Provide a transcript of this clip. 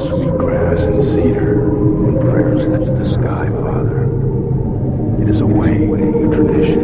sweet grass and cedar, and prayers lifted to the sky, Father. It is a way, a tradition.